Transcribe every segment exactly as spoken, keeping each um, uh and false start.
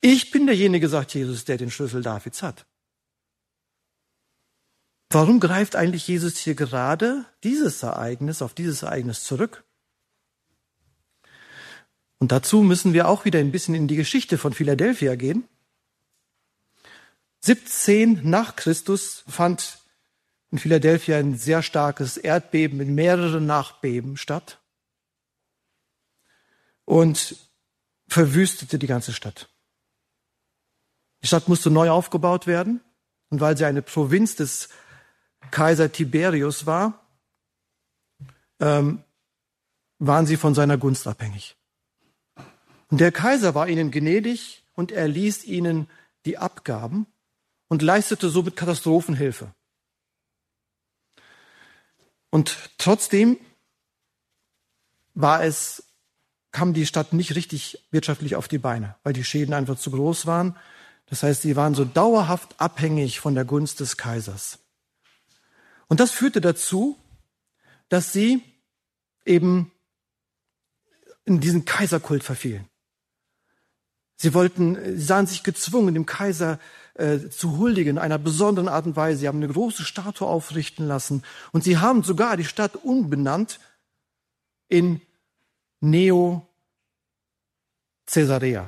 Ich bin derjenige, sagt Jesus, der den Schlüssel Davids hat. Warum greift eigentlich Jesus hier gerade dieses Ereignis, auf dieses Ereignis zurück? Und dazu müssen wir auch wieder ein bisschen in die Geschichte von Philadelphia gehen. siebzehn nach Christus fand in Philadelphia ein sehr starkes Erdbeben mit mehreren Nachbeben statt und verwüstete die ganze Stadt. Die Stadt musste neu aufgebaut werden und weil sie eine Provinz des Kaiser Tiberius war, ähm, waren sie von seiner Gunst abhängig. Und der Kaiser war ihnen gnädig und erließ ihnen die Abgaben und leistete somit Katastrophenhilfe. Und trotzdem war es, kam die Stadt nicht richtig wirtschaftlich auf die Beine, weil die Schäden einfach zu groß waren. Das heißt, sie waren so dauerhaft abhängig von der Gunst des Kaisers. Und das führte dazu, dass sie eben in diesen Kaiserkult verfielen. Sie wollten, sie sahen sich gezwungen, dem Kaiser äh, zu huldigen, in einer besonderen Art und Weise. Sie haben eine große Statue aufrichten lassen und sie haben sogar die Stadt umbenannt in Neo Caesarea.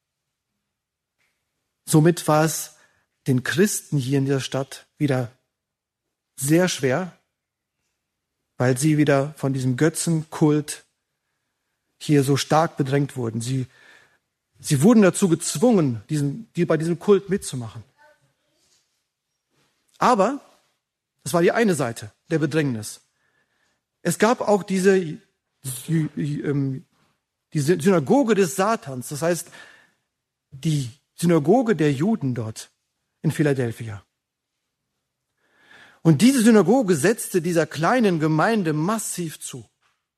Somit war es den Christen hier in dieser Stadt wieder sehr schwer, weil sie wieder von diesem Götzenkult hier so stark bedrängt wurden. Sie, sie wurden dazu gezwungen, diesen, die, bei diesem Kult mitzumachen. Aber das war die eine Seite der Bedrängnis. Es gab auch diese, die Synagoge des Satans, das heißt die Synagoge der Juden dort in Philadelphia. Und diese Synagoge setzte dieser kleinen Gemeinde massiv zu.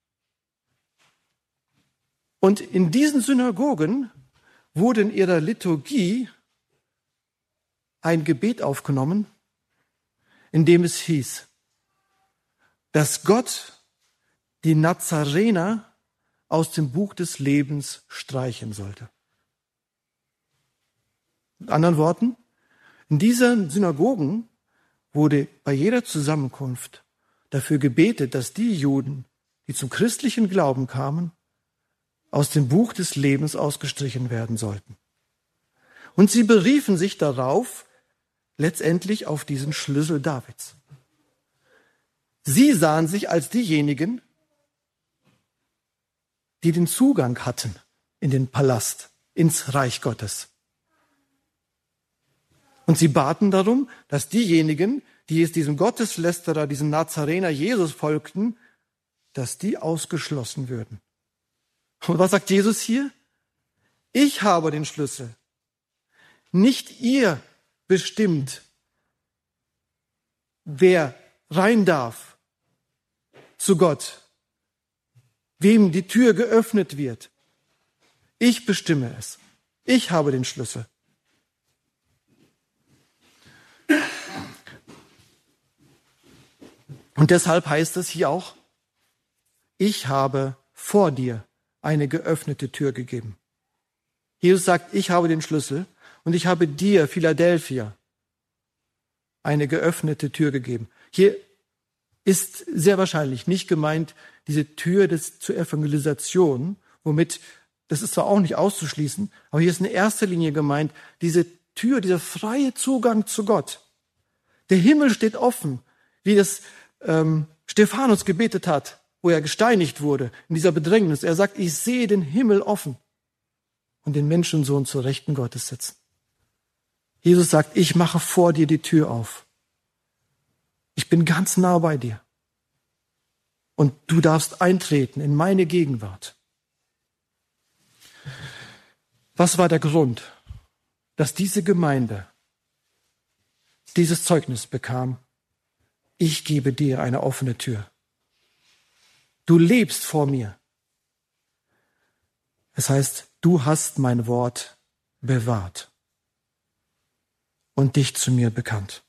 Und in diesen Synagogen wurde in ihrer Liturgie ein Gebet aufgenommen, in dem es hieß, dass Gott die Nazarener aus dem Buch des Lebens streichen sollte. Mit anderen Worten, in diesen Synagogen wurde bei jeder Zusammenkunft dafür gebetet, dass die Juden, die zum christlichen Glauben kamen, aus dem Buch des Lebens ausgestrichen werden sollten. Und sie beriefen sich darauf, letztendlich auf diesen Schlüssel Davids. Sie sahen sich als diejenigen, die den Zugang hatten in den Palast, ins Reich Gottes. Und sie baten darum, dass diejenigen, die es diesem Gotteslästerer, diesem Nazarener Jesus folgten, dass die ausgeschlossen würden. Und was sagt Jesus hier? Ich habe den Schlüssel. Nicht ihr bestimmt, wer rein darf zu Gott, wem die Tür geöffnet wird. Ich bestimme es. Ich habe den Schlüssel. Und deshalb heißt es hier auch, ich habe vor dir eine geöffnete Tür gegeben. Jesus sagt, ich habe den Schlüssel und ich habe dir, Philadelphia, eine geöffnete Tür gegeben. Hier ist sehr wahrscheinlich nicht gemeint diese Tür des, zur Evangelisation, womit, das ist zwar auch nicht auszuschließen, aber hier ist in erster Linie gemeint, diese Tür, dieser freie Zugang zu Gott. Der Himmel steht offen, wie das ähm, Stephanus gebetet hat, wo er gesteinigt wurde, in dieser Bedrängnis. Er sagt, ich sehe den Himmel offen und den Menschensohn zur Rechten Gottes sitzen. Jesus sagt, ich mache vor dir die Tür auf. Ich bin ganz nah bei dir. Und du darfst eintreten in meine Gegenwart. Was war der Grund, dass diese Gemeinde dieses Zeugnis bekam? Ich gebe dir eine offene Tür. Du lebst vor mir. Es heißt, du hast mein Wort bewahrt und dich zu mir bekannt.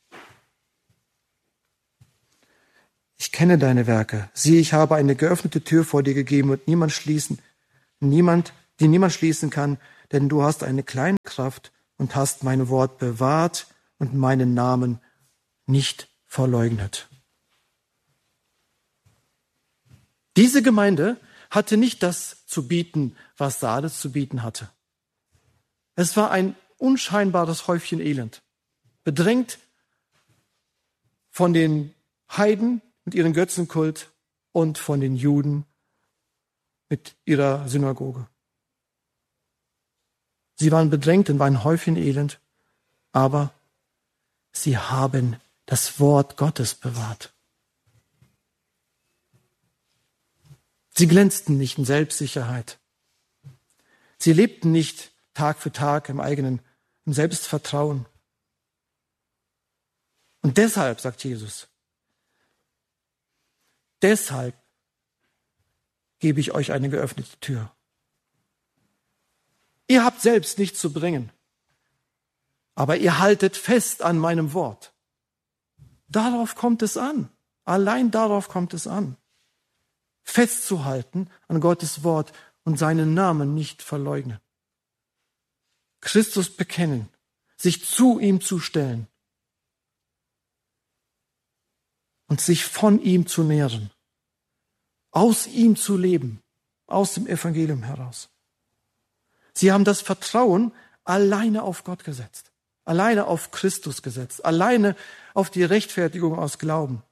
Ich kenne deine Werke. Siehe, ich habe eine geöffnete Tür vor dir gegeben und niemand schließen, niemand, die niemand schließen kann, denn du hast eine kleine Kraft und hast mein Wort bewahrt und meinen Namen nicht verleugnet. Diese Gemeinde hatte nicht das zu bieten, was Sardes zu bieten hatte. Es war ein unscheinbares Häufchen Elend, bedrängt von den Heiden mit ihrem Götzenkult und von den Juden mit ihrer Synagoge. Sie waren bedrängt und waren ein Häufchen Elend, aber sie haben das Wort Gottes bewahrt. Sie glänzten nicht in Selbstsicherheit. Sie lebten nicht Tag für Tag im eigenen im Selbstvertrauen. Und deshalb, sagt Jesus, deshalb gebe ich euch eine geöffnete Tür. Ihr habt selbst nichts zu bringen, aber ihr haltet fest an meinem Wort. Darauf kommt es an. Allein darauf kommt es an. Festzuhalten an Gottes Wort und seinen Namen nicht verleugnen. Christus bekennen, sich zu ihm zu stellen und sich von ihm zu nähren, aus ihm zu leben, aus dem Evangelium heraus. Sie haben das Vertrauen alleine auf Gott gesetzt, alleine auf Christus gesetzt, alleine auf die Rechtfertigung aus Glauben.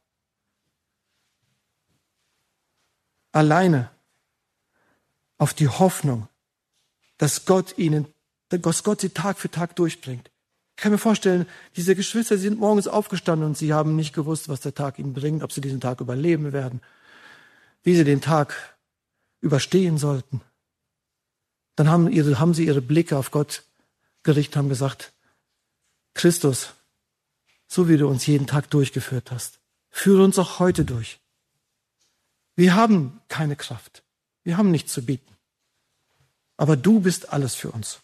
Alleine auf die Hoffnung, dass Gott ihnen, dass Gott sie Tag für Tag durchbringt. Ich kann mir vorstellen, diese Geschwister sind morgens aufgestanden und sie haben nicht gewusst, was der Tag ihnen bringt, ob sie diesen Tag überleben werden, wie sie den Tag überstehen sollten. Dann haben, ihre, haben sie ihre Blicke auf Gott gerichtet, haben gesagt, Christus, so wie du uns jeden Tag durchgeführt hast, führe uns auch heute durch. Wir haben keine Kraft. Wir haben nichts zu bieten. Aber du bist alles für uns.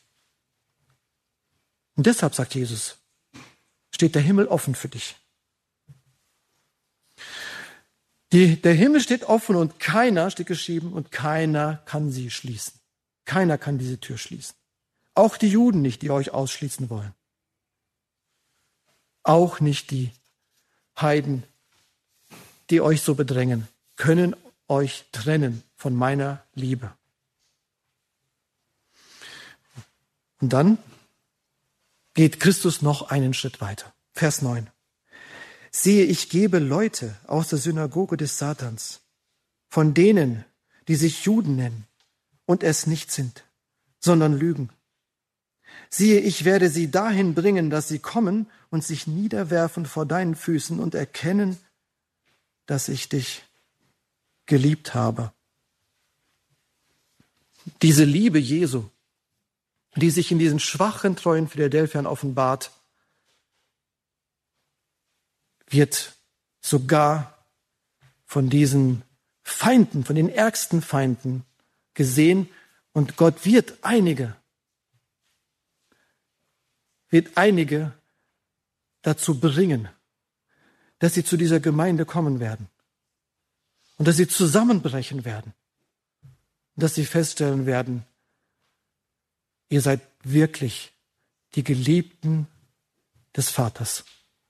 Und deshalb, sagt Jesus, steht der Himmel offen für dich. Die, der Himmel steht offen und keiner, steht geschrieben, und keiner kann sie schließen. Keiner kann diese Tür schließen. Auch die Juden nicht, die euch ausschließen wollen. Auch nicht die Heiden, die euch so bedrängen, können euch trennen von meiner Liebe. Und dann geht Christus noch einen Schritt weiter. Vers neun. Siehe, ich gebe Leute aus der Synagoge des Satans, von denen, die sich Juden nennen und es nicht sind, sondern lügen. Siehe, ich werde sie dahin bringen, dass sie kommen und sich niederwerfen vor deinen Füßen und erkennen, dass ich dich geliebt habe. Diese Liebe Jesu, die sich in diesen schwachen, treuen Philadelphiern offenbart, wird sogar von diesen Feinden, von den ärgsten Feinden gesehen, und Gott wird einige, wird einige dazu bringen, dass sie zu dieser Gemeinde kommen werden und dass sie zusammenbrechen werden und dass sie feststellen werden, ihr seid wirklich die Geliebten des Vaters.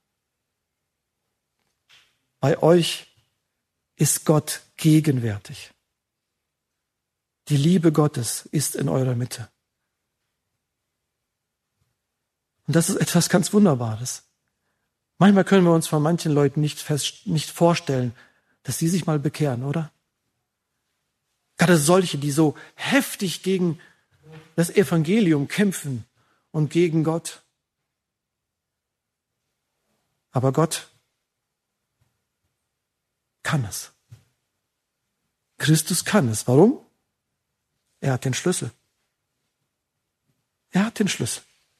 Bei euch ist Gott gegenwärtig. Die Liebe Gottes ist in eurer Mitte. Und das ist etwas ganz Wunderbares. Manchmal können wir uns von manchen Leuten nicht, fest, nicht vorstellen, dass sie sich mal bekehren, oder? Gerade solche, die so heftig gegen das Evangelium kämpfen und gegen Gott. Aber Gott kann es. Christus kann es. Warum? Er hat den Schlüssel. Er hat den Schlüssel.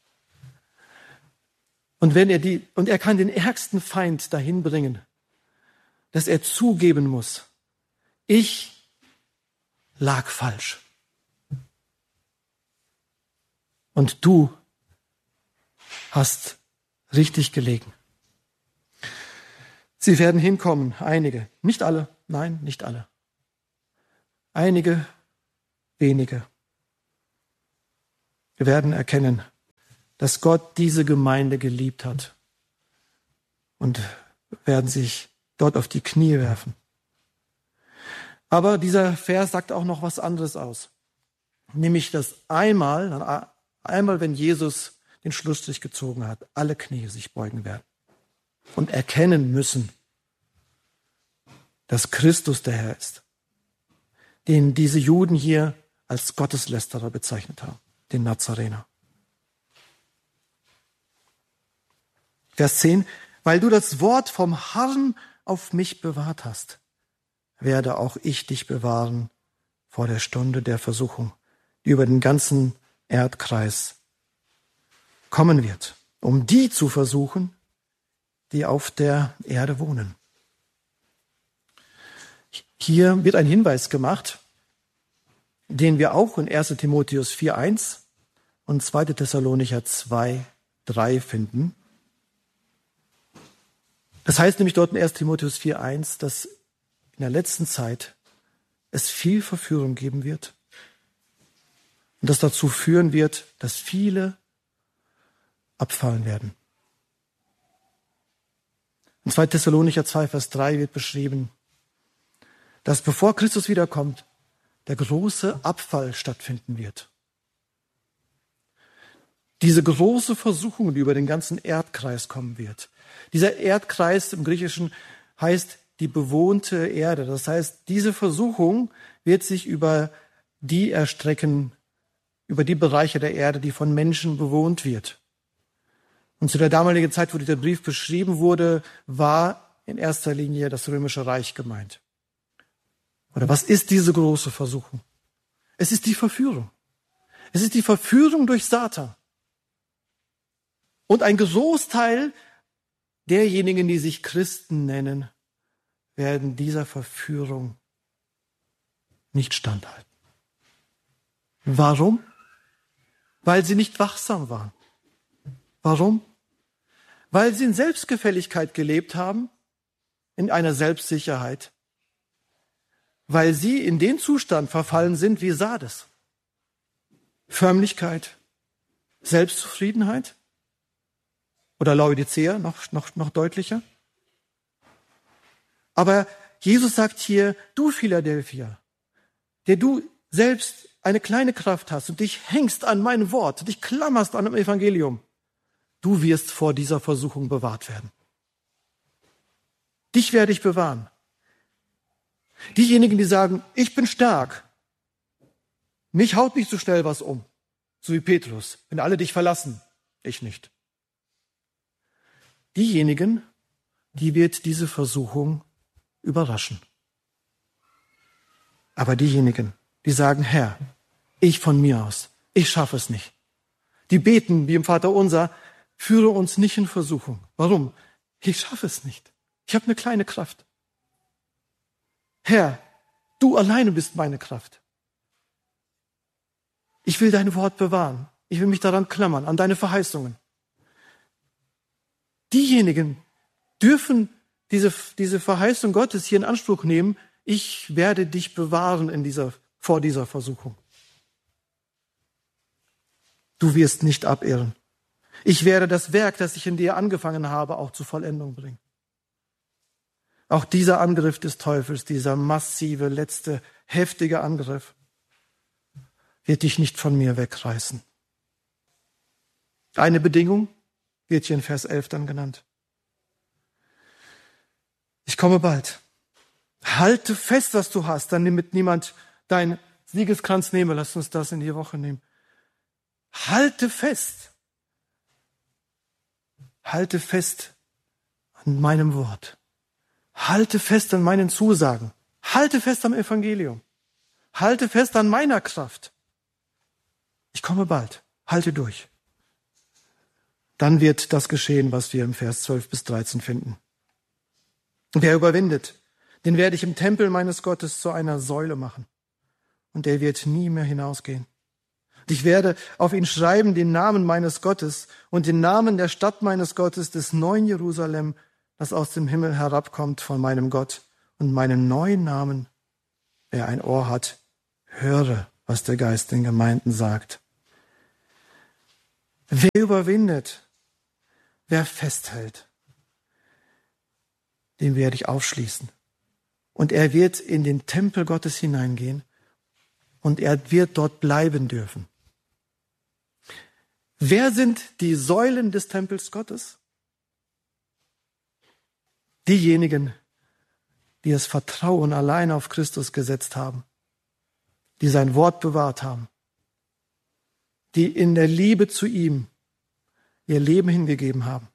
Und wenn er die, und er kann den ärgsten Feind dahin bringen, dass er zugeben muss, ich lag falsch. Und du hast richtig gelegen. Sie werden hinkommen, einige, nicht alle, nein, nicht alle. Einige, wenige Wir werden erkennen, dass Gott diese Gemeinde geliebt hat und werden sich dort auf die Knie werfen. Aber dieser Vers sagt auch noch was anderes aus. Nämlich, dass einmal, einmal, wenn Jesus den Schlussstrich gezogen hat, alle Knie sich beugen werden und erkennen müssen, dass Christus der Herr ist, den diese Juden hier als Gotteslästerer bezeichnet haben, den Nazarener. Vers zehn, weil du das Wort vom Herrn auf mich bewahrt hast, werde auch ich dich bewahren vor der Stunde der Versuchung, die über den ganzen Erdkreis kommen wird, um die zu versuchen, die auf der Erde wohnen. Hier wird ein Hinweis gemacht, den wir auch in erster Timotheus vier eins und zweiter Thessalonicher zwei drei finden. Das heißt nämlich dort in erster Timotheus vier eins, dass in der letzten Zeit es viel Verführung geben wird und das dazu führen wird, dass viele abfallen werden. In zweiter Thessalonicher zwei Vers drei wird beschrieben, dass bevor Christus wiederkommt, der große Abfall stattfinden wird. Diese große Versuchung, die über den ganzen Erdkreis kommen wird. Dieser Erdkreis im Griechischen heißt die bewohnte Erde. Das heißt, diese Versuchung wird sich über die erstrecken, über die Bereiche der Erde, die von Menschen bewohnt wird. Und zu der damaligen Zeit, wo dieser Brief beschrieben wurde, war in erster Linie das Römische Reich gemeint. Oder was ist diese große Versuchung? Es ist die Verführung. Es ist die Verführung durch Satan. Und ein Großteil derjenigen, die sich Christen nennen, werden dieser Verführung nicht standhalten. Warum? Weil sie nicht wachsam waren. Warum? Weil sie in Selbstgefälligkeit gelebt haben, in einer Selbstsicherheit. Weil sie in den Zustand verfallen sind wie Sardes. Förmlichkeit, Selbstzufriedenheit. Oder Laodicea, noch, noch, noch deutlicher. Aber Jesus sagt hier, du Philadelphia, der du selbst eine kleine Kraft hast und dich hängst an mein Wort, dich klammerst an dem Evangelium, du wirst vor dieser Versuchung bewahrt werden. Dich werde ich bewahren. Diejenigen, die sagen, ich bin stark, mich haut nicht so schnell was um, so wie Petrus, wenn alle dich verlassen, ich nicht. Diejenigen, die wird diese Versuchung überraschen. Aber diejenigen, die sagen, Herr, ich von mir aus, ich schaffe es nicht. Die beten wie im Vaterunser, führe uns nicht in Versuchung. Warum? Ich schaffe es nicht. Ich habe eine kleine Kraft. Herr, du alleine bist meine Kraft. Ich will dein Wort bewahren. Ich will mich daran klammern, an deine Verheißungen. Diejenigen dürfen diese, diese Verheißung Gottes hier in Anspruch nehmen. Ich werde dich bewahren in dieser, vor dieser Versuchung. Du wirst nicht abirren. Ich werde das Werk, das ich in dir angefangen habe, auch zur Vollendung bringen. Auch dieser Angriff des Teufels, dieser massive, letzte, heftige Angriff, wird dich nicht von mir wegreißen. Eine Bedingung wird hier in Vers elf dann genannt. Ich komme bald. Halte fest, was du hast, dann damit niemand dein Siegeskranz nehme. Lass uns das in die Woche nehmen. Halte fest. Halte fest an meinem Wort. Halte fest an meinen Zusagen. Halte fest am Evangelium. Halte fest an meiner Kraft. Ich komme bald. Halte durch. Dann wird das geschehen, was wir im Vers zwölf bis dreizehn finden. Wer überwindet, den werde ich im Tempel meines Gottes zu einer Säule machen. Und der wird nie mehr hinausgehen. Und ich werde auf ihn schreiben den Namen meines Gottes und den Namen der Stadt meines Gottes, des neuen Jerusalem, das aus dem Himmel herabkommt von meinem Gott, und meinen neuen Namen. Wer ein Ohr hat, höre, was der Geist den Gemeinden sagt. Wer überwindet, wer festhält, den werde ich aufschließen. Und er wird in den Tempel Gottes hineingehen und er wird dort bleiben dürfen. Wer sind die Säulen des Tempels Gottes? Diejenigen, die das Vertrauen allein auf Christus gesetzt haben, die sein Wort bewahrt haben, die in der Liebe zu ihm ihr Leben hingegeben haben.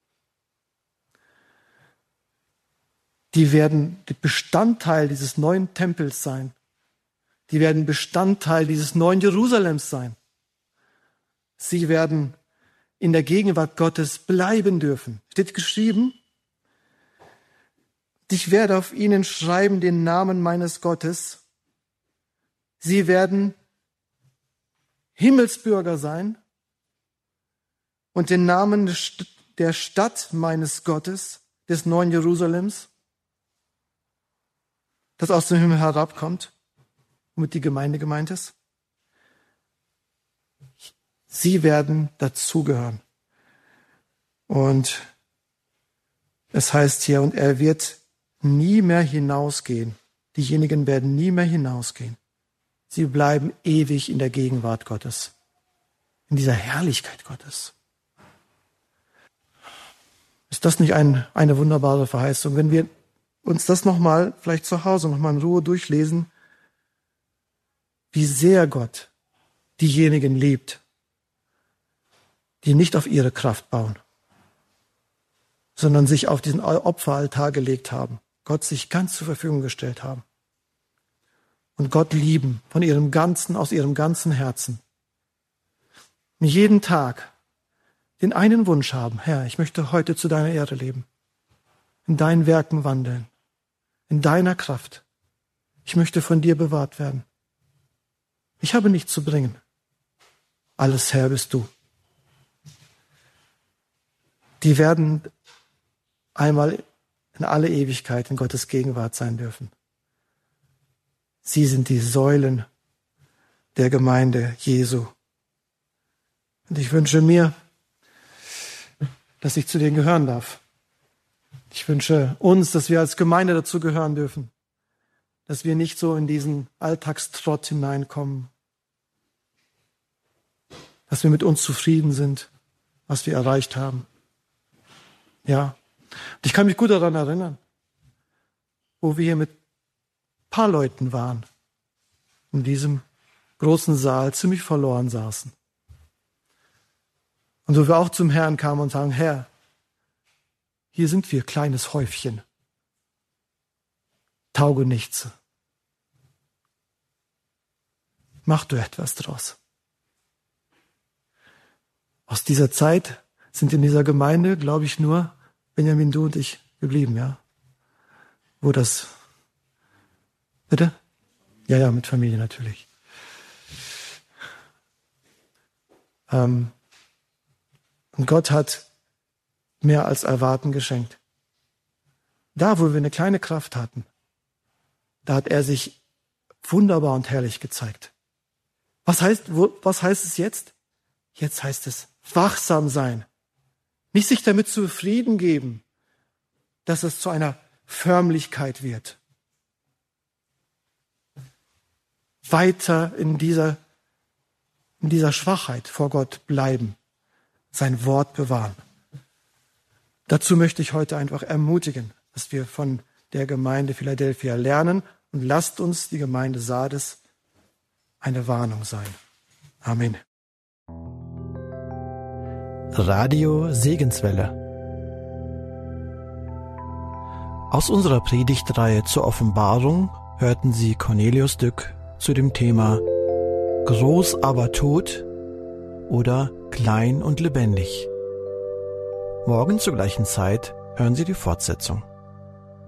Die werden Bestandteil dieses neuen Tempels sein. Die werden Bestandteil dieses neuen Jerusalems sein. Sie werden in der Gegenwart Gottes bleiben dürfen. Steht geschrieben, ich werde auf ihnen schreiben den Namen meines Gottes. Sie werden Himmelsbürger sein und den Namen der Stadt meines Gottes, des neuen Jerusalems, das aus dem Himmel herabkommt, womit die Gemeinde gemeint ist. Sie werden dazugehören. Und es heißt hier, und er wird nie mehr hinausgehen. Diejenigen werden nie mehr hinausgehen. Sie bleiben ewig in der Gegenwart Gottes, in dieser Herrlichkeit Gottes. Ist das nicht ein, eine wunderbare Verheißung? Wenn wir uns das nochmal, vielleicht zu Hause nochmal in Ruhe durchlesen, wie sehr Gott diejenigen liebt, die nicht auf ihre Kraft bauen, sondern sich auf diesen Opferaltar gelegt haben, Gott sich ganz zur Verfügung gestellt haben und Gott lieben von ihrem ganzen, aus ihrem ganzen Herzen. Und jeden Tag den einen Wunsch haben, Herr, ich möchte heute zu deiner Ehre leben, in deinen Werken wandeln, in deiner Kraft. Ich möchte von dir bewahrt werden. Ich habe nichts zu bringen. Alles Herr bist du. Die werden einmal in alle Ewigkeit in Gottes Gegenwart sein dürfen. Sie sind die Säulen der Gemeinde Jesu. Und ich wünsche mir, dass ich zu denen gehören darf. Ich wünsche uns, dass wir als Gemeinde dazu gehören dürfen. Dass wir nicht so in diesen Alltagstrott hineinkommen. Dass wir mit uns zufrieden sind, was wir erreicht haben. Ja, und ich kann mich gut daran erinnern, wo wir hier mit ein paar Leuten waren, in diesem großen Saal ziemlich verloren saßen. Und wo wir auch zum Herrn kamen und sagen, Herr, hier sind wir, kleines Häufchen, Taugenichtse. Mach du etwas draus. Aus dieser Zeit sind in dieser Gemeinde, glaube ich, nur Benjamin, du und ich geblieben, ja? Wo das, bitte? Ja, ja, mit Familie natürlich. Ähm, und Gott hat mehr als Erwarten geschenkt. Da, wo wir eine kleine Kraft hatten, da hat er sich wunderbar und herrlich gezeigt. Was heißt, wo, was heißt es jetzt? Jetzt heißt es wachsam sein. Nicht sich damit zufrieden geben, dass es zu einer Förmlichkeit wird. Weiter in dieser, in dieser Schwachheit vor Gott bleiben, sein Wort bewahren. Dazu möchte ich heute einfach ermutigen, dass wir von der Gemeinde Philadelphia lernen und lasst uns die Gemeinde Sardes eine Warnung sein. Amen. Radio Segenswelle. Aus unserer Predigtreihe zur Offenbarung hörten Sie Cornelius Dück zu dem Thema Groß aber tot oder Klein und lebendig. Morgen zur gleichen Zeit hören Sie die Fortsetzung.